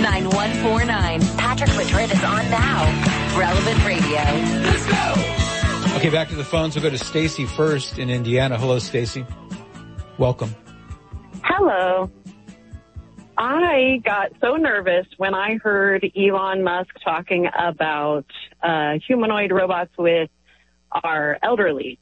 9149. Patrick Madrid is on now. Relevant Radio. Let's go. Okay, back to the phones. We'll go to Stacy first in Indiana. Hello, Stacy. Welcome. Hello. I got so nervous when I heard Elon Musk talking about humanoid robots with our elderly.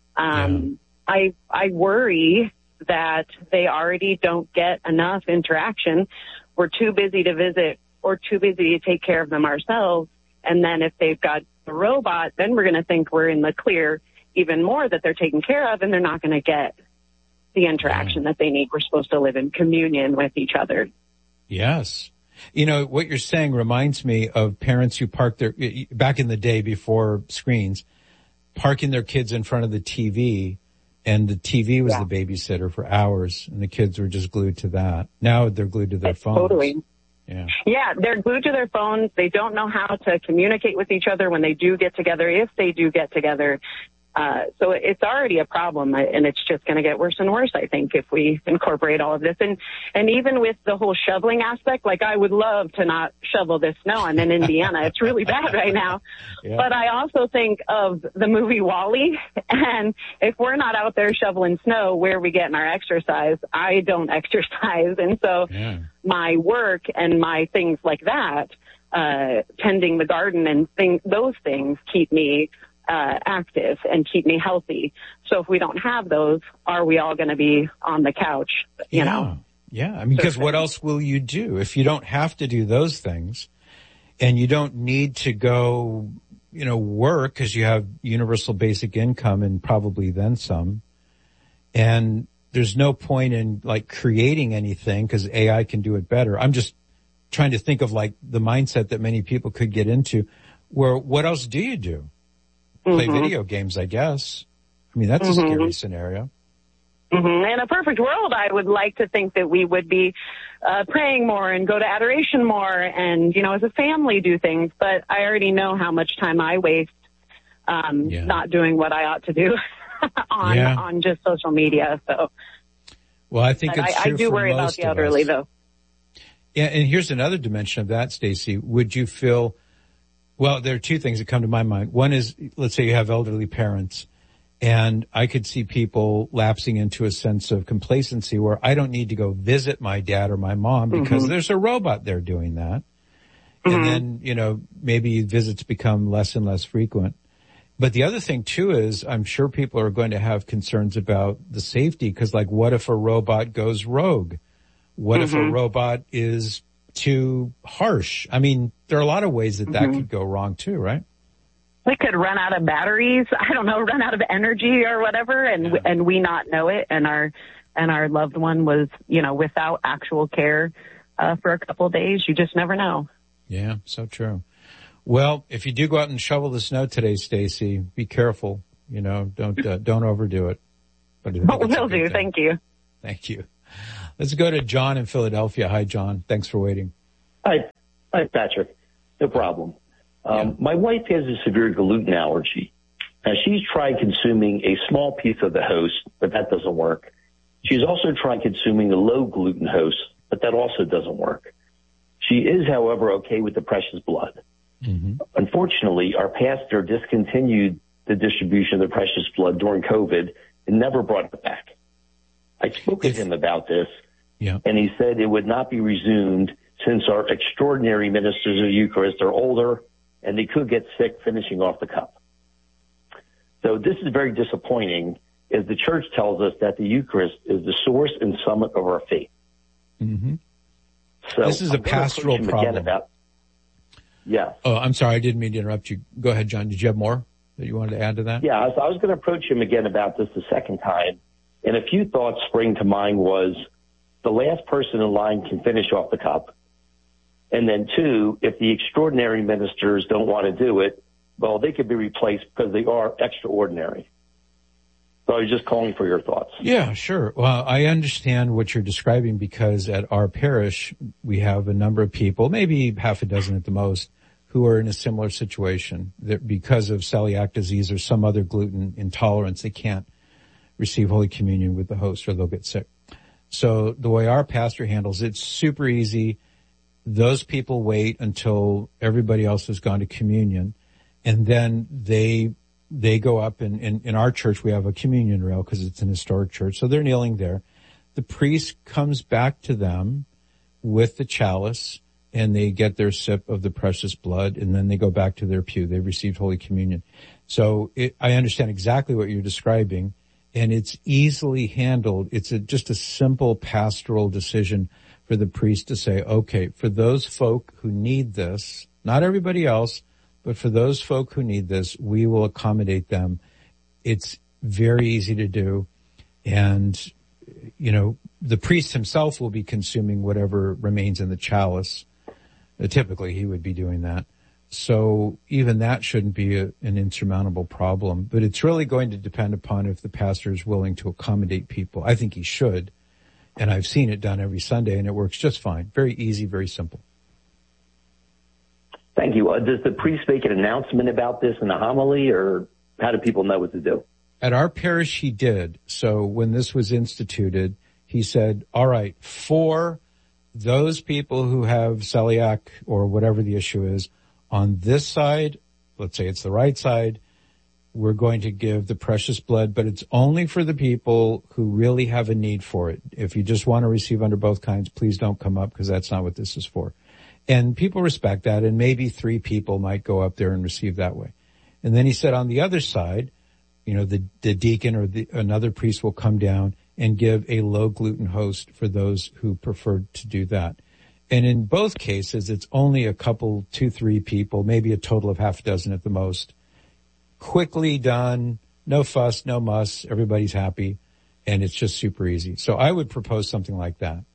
I worry that they already don't get enough interaction. We're too busy to visit or too busy to take care of them ourselves. And then if they've got a robot, then we're going to think we're in the clear even more that they're taken care of, and they're not going to get the interaction that they need. We're supposed to live in communion with each other. Yes. You know, what you're saying reminds me of parents who park their, back in the day before screens, parking their kids in front of the TV, and the TV was the babysitter for hours, and the kids were just glued to that. Now they're glued to their phones. Totally. Yeah, they're glued to their phones. They don't know how to communicate with each other when they do get together, if they do get together. So it's already a problem, and it's just going to get worse and worse, I think, if we incorporate all of this. And even with the whole shoveling aspect, like I would love to not shovel this snow. I'm in Indiana. It's really bad right now. Yeah. But I also think of the movie WALL-E, and if we're not out there shoveling snow, where are we getting our exercise? I don't exercise. And so my work and my things like that, tending the garden and those things keep me active and keep me healthy. So if we don't have those, are we all going to be on the couch, you know? Yeah. I mean, because what else will you do if you don't have to do those things and you don't need to go, you know, work because you have universal basic income and probably then some. And there's no point in like creating anything because AI can do it better. I'm just trying to think of like the mindset that many people could get into where what else do you do? Play video games, I guess. I mean, that's a scary scenario. In a perfect world, I would like to think that we would be praying more and go to adoration more and, you know, as a family do things. But I already know how much time I waste not doing what I ought to do on just social media. So, well, I think it's true I do worry about the elderly, though. Yeah, and here's another dimension of that, Stacey. Would you feel... Well, there are two things that come to my mind. One is, let's say you have elderly parents, and I could see people lapsing into a sense of complacency where I don't need to go visit my dad or my mom because there's a robot there doing that. And then, you know, maybe visits become less and less frequent. But the other thing, too, is I'm sure people are going to have concerns about the safety because, like, what if a robot goes rogue? What if a robot is too harsh? I mean, there are a lot of ways that could go wrong too, right? We could run out of batteries. I don't know, run out of energy or whatever, and we not know it. And our loved one was, you know, without actual care for a couple of days. You just never know. Yeah, so true. Well, if you do go out and shovel the snow today, Stacy, be careful. You know, don't overdo it. But will do. Thank you. Thank you. Let's go to John in Philadelphia. Hi, John. Thanks for waiting. Hi, Patrick. No problem. My wife has a severe gluten allergy. Now, she's tried consuming a small piece of the host, but that doesn't work. She's also tried consuming a low gluten host, but that also doesn't work. She is, however, okay with the precious blood. Unfortunately, our pastor discontinued the distribution of the precious blood during COVID and never brought it back. I spoke with him about this, and he said it would not be resumed since our extraordinary ministers of the Eucharist are older and they could get sick finishing off the cup. So this is very disappointing, as the church tells us that the Eucharist is the source and summit of our faith. So this is a pastoral problem. Oh, I'm sorry. I didn't mean to interrupt you. Go ahead, John. Did you have more that you wanted to add to that? Yeah, I was going to approach him again about this the second time. And a few thoughts spring to mind was the last person in line can finish off the cup. And then two, if the extraordinary ministers don't want to do it, well, they could be replaced because they are extraordinary. So I was just calling for your thoughts. Yeah, sure. Well, I understand what you're describing because at our parish, we have a number of people, maybe half a dozen at the most, who are in a similar situation that because of celiac disease or some other gluten intolerance, they can't receive Holy Communion with the host or they'll get sick. So the way our pastor handles it's super easy. Those people wait until everybody else has gone to communion, and then they go up, and in our church we have a communion rail because it's an historic church, so they're kneeling there. The priest comes back to them with the chalice, and they get their sip of the precious blood, and then they go back to their pew. They've received Holy Communion. So I understand exactly what you're describing, and it's easily handled. It's just a simple pastoral decision for the priest to say, okay, for those folk who need this, not everybody else, but for those folk who need this, we will accommodate them. It's very easy to do. And, the priest himself will be consuming whatever remains in the chalice. Typically, he would be doing that. So even that shouldn't be an insurmountable problem. But it's really going to depend upon if the pastor is willing to accommodate people. I think he should. And I've seen it done every Sunday, and it works just fine. Very easy, very simple. Thank you. Does the priest make an announcement about this in a homily, or how do people know what to do? At our parish, he did. So when this was instituted, he said, all right, for those people who have celiac or whatever the issue is, on this side, let's say it's the right side, we're going to give the precious blood, but it's only for the people who really have a need for it. If you just want to receive under both kinds, please don't come up, because that's not what this is for. And people respect that, and maybe 3 people might go up there and receive that way. And then he said on the other side, the deacon or another priest will come down and give a low gluten host for those who prefer to do that. And in both cases, it's only a couple, 2-3 people, maybe a total of half a dozen at the most. Quickly done, no fuss, no muss, everybody's happy, and it's just super easy. So I would propose something like that.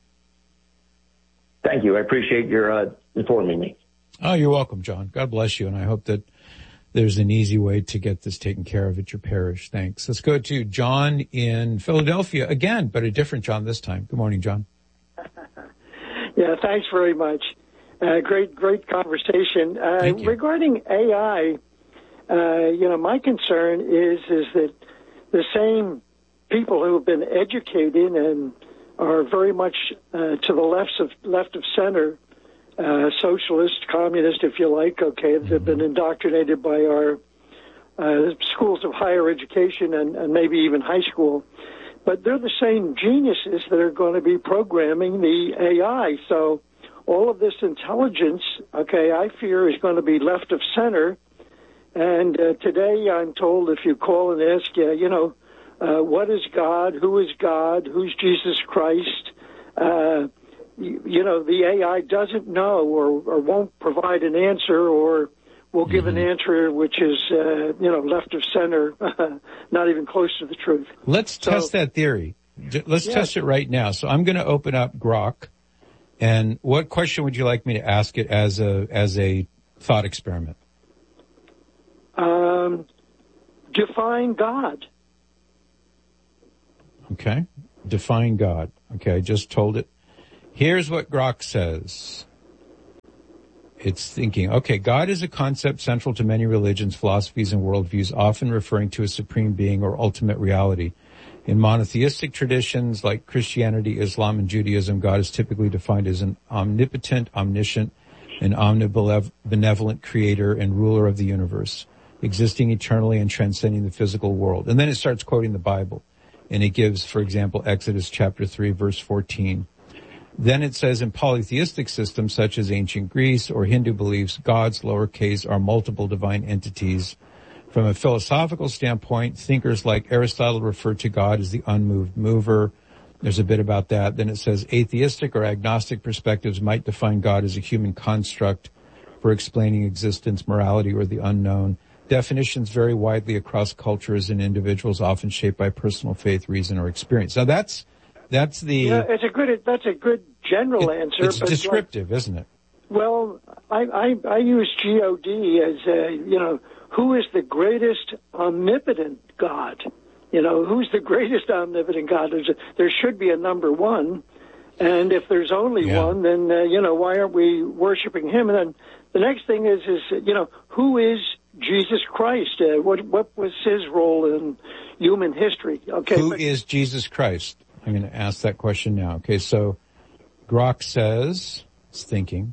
Thank you. I appreciate your informing me. Oh, you're welcome, John. God bless you, and I hope that there's an easy way to get this taken care of at your parish. Thanks. Let's go to John in Philadelphia again, but a different John this time. Good morning, John. Yeah, thanks very much. Great conversation. Regarding AI, my concern is that the same people who have been educated and are very much to the left of center, socialist, communist, if you like, okay, they've been indoctrinated by our schools of higher education and maybe even high school. But they're the same geniuses that are going to be programming the AI. So all of this intelligence, okay, I fear is going to be left of center. And today I'm told if you call and ask, what is God? Who is God? Who's Jesus Christ? The AI doesn't know or won't provide an answer, or will give an answer which is, left of center, not even close to the truth. Let's test that theory. Let's test it right now. So I'm going to open up Grok, and what question would you like me to ask it as a thought experiment? Define God. Okay. Define God. Okay, I just told it. Here's what Grok says. It's thinking, okay, God is a concept central to many religions, philosophies, and worldviews, often referring to a supreme being or ultimate reality. In monotheistic traditions like Christianity, Islam, and Judaism, God is typically defined as an omnipotent, omniscient, and omnibenevolent creator and ruler of the universe, existing eternally and transcending the physical world. And then it starts quoting the Bible. And it gives, for example, Exodus chapter 3, verse 14. Then it says in polytheistic systems such as ancient Greece or Hindu beliefs, gods, lowercase, are multiple divine entities. From a philosophical standpoint, thinkers like Aristotle refer to God as the unmoved mover. There's a bit about that. Then it says atheistic or agnostic perspectives might define God as a human construct for explaining existence, morality, or the unknown. Definitions vary widely across cultures and individuals, often shaped by personal faith, reason, or experience. Now that's the. Yeah, that's a good general answer. It's descriptive, isn't it? Well, I use God as who is the greatest omnipotent God? Who's the greatest omnipotent God? There should be a number one, and if there's only one, then why aren't we worshiping him? And then the next thing is who is Jesus Christ? What was his role in human history? Okay, who is Jesus Christ? I'm going to ask that question now. Okay, so Grok says, is thinking.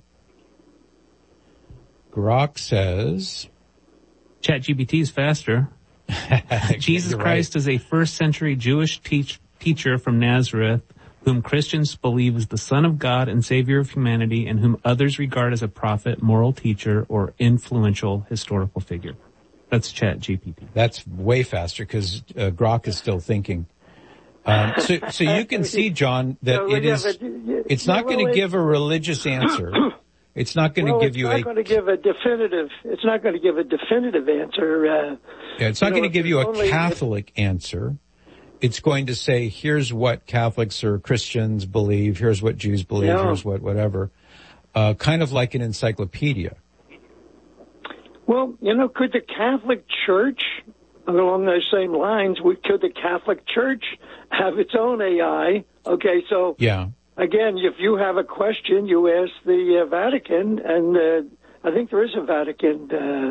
Grok says... ChatGPT is faster. Jesus Christ is a first-century Jewish teacher from Nazareth, whom Christians believe is the Son of God and Savior of humanity, and whom others regard as a prophet, moral teacher, or influential historical figure. That's ChatGPT. That's way faster because Grok is still thinking. So you can see, John, that it's not going to give a religious answer. It's not going to give you It's not going to give a definitive answer. It's not going to give you a Catholic answer. It's going to say, here's what Catholics or Christians believe. Here's what Jews believe. Yeah. Here's what whatever. Kind of like an encyclopedia. Well, could the Catholic Church, along those same lines, could the Catholic Church have its own AI? Okay, so yeah. Again, if you have a question, you ask the Vatican, and I think there is a Vatican,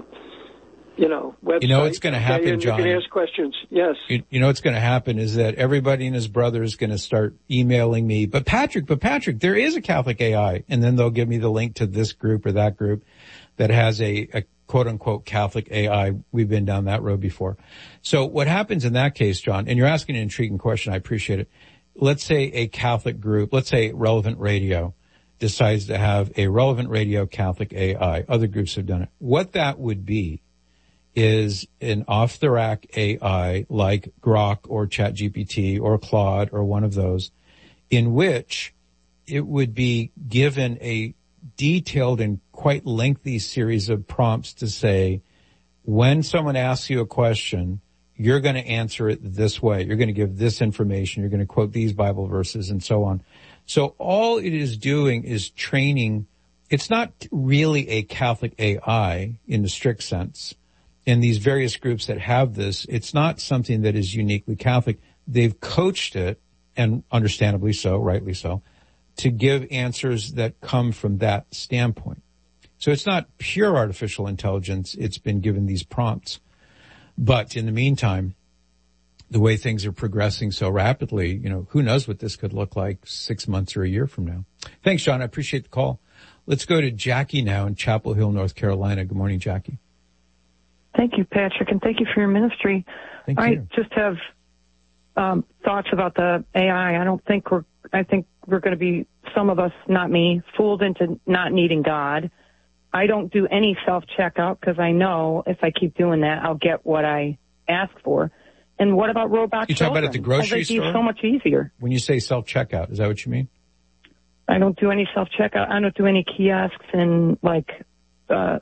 website. What's going to happen, John? You can ask questions. Yes. You know what's going to happen is that everybody and his brother is going to start emailing me. But Patrick, there is a Catholic AI, and then they'll give me the link to this group or that group that has a quote unquote Catholic AI. We've been down that road before. So what happens in that case, John? And you're asking an intriguing question. I appreciate it. Let's say a Catholic group, let's say Relevant Radio, decides to have a Relevant Radio Catholic AI. Other groups have done it. What that would be is an off-the-rack AI like Grok or ChatGPT or Claude or one of those, in which it would be given a detailed and quite lengthy series of prompts to say, when someone asks you a question, you're going to answer it this way. You're going to give this information. You're going to quote these Bible verses and so on. So all it is doing is training. It's not really a Catholic AI in the strict sense. In these various groups that have this, it's not something that is uniquely Catholic. They've coached it, and understandably so, rightly so, to give answers that come from that standpoint. So it's not pure artificial intelligence. It's been given these prompts. But in the meantime, the way things are progressing so rapidly, who knows what this could look like 6 months or a year from now. Thanks, John. I appreciate the call. Let's go to Jackie now in Chapel Hill, North Carolina. Good morning, Jackie. Thank you, Patrick, and thank you for your ministry. Thank you. I just have thoughts about the AI. I think we're going to be, some of us, not me, fooled into not needing God. I don't do any self-checkout because I know if I keep doing that, I'll get what I ask for. And what about robot children? You talk about at the grocery store? It's so much easier. When you say self-checkout, is that what you mean? I don't do any self-checkout. I don't do any kiosks in like a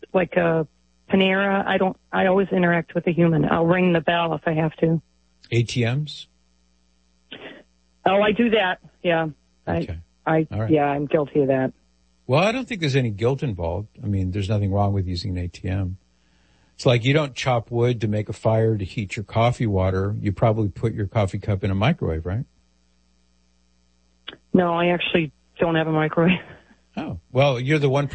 Panera. I always interact with a human. I'll ring the bell if I have to. ATMs? Oh, I do that. Yeah. Okay. All right. Yeah, I'm guilty of that. Well, I don't think there's any guilt involved. I mean, there's nothing wrong with using an ATM. It's like you don't chop wood to make a fire to heat your coffee water. You probably put your coffee cup in a microwave, right? No, I actually don't have a microwave. Oh, well, you're the 1%